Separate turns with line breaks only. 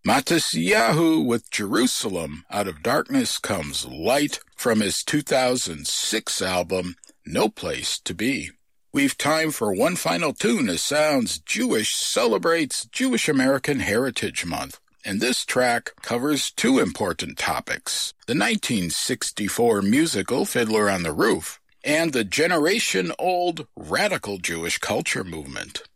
Matisyahu with Jerusalem, Out of Darkness Comes Light, from his 2006 album, No Place to Be. We've time for one final tune as Sounds Jewish celebrates Jewish American Heritage Month. And this track covers two important topics: the 1964 musical Fiddler on the Roof and the generation-old radical Jewish culture movement.